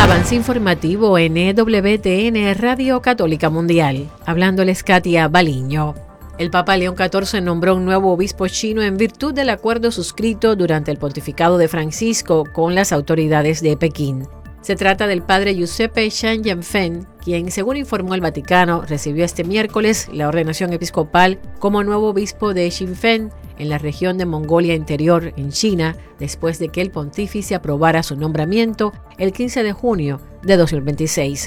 Avance informativo en EWTN Radio Católica Mundial. Hablándoles Katia Baliño. El Papa León XIV nombró un nuevo obispo chino en virtud del acuerdo suscrito durante el pontificado de Francisco con las autoridades de Pekín. Se trata del padre Giuseppe Shan Yanfen, quien, según informó el Vaticano, recibió este miércoles la ordenación episcopal como nuevo obispo de Xinfen, en la región de Mongolia Interior, en China, después de que el pontífice aprobara su nombramiento el 15 de junio de 2026.